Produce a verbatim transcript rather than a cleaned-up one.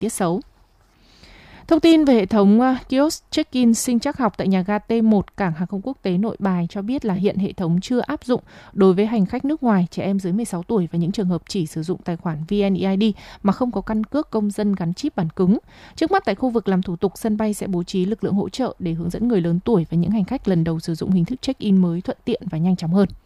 tiết xấu. Thông tin về hệ thống kiosk check-in sinh trắc học tại nhà ga T một Cảng hàng không quốc tế Nội Bài cho biết là hiện hệ thống chưa áp dụng đối với hành khách nước ngoài, trẻ em dưới mười sáu tuổi và những trường hợp chỉ sử dụng tài khoản vê en e i đê mà không có căn cước công dân gắn chip bản cứng. Trước mắt tại khu vực làm thủ tục, sân bay sẽ bố trí lực lượng hỗ trợ để hướng dẫn người lớn tuổi và những hành khách lần đầu sử dụng hình thức check-in mới thuận tiện và nhanh chóng hơn.